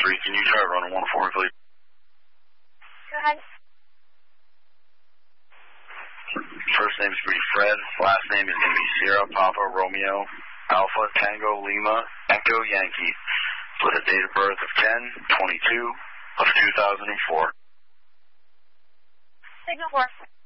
can you try running 1 for me, please? Go ahead. First name is going to be Fred. Last name is going to be Sierra Papa Romeo Alpha Tango Lima Echo Yankee with a date of birth of 10/22/2004. Signal 4.